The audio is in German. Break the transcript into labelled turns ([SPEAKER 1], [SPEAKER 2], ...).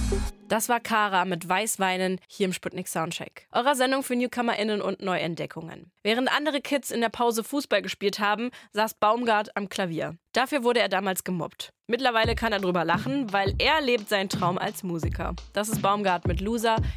[SPEAKER 1] Das war Kara mit Weißweinen hier im Sputnik Soundcheck, eurer Sendung für NewcomerInnen und Neuentdeckungen. Während andere Kids in der Pause Fußball gespielt haben, saß Baumgart am Klavier. Dafür wurde er damals gemobbt. Mittlerweile kann er drüber lachen, weil er lebt seinen Traum als Musiker. Das ist Baumgart mit Loser.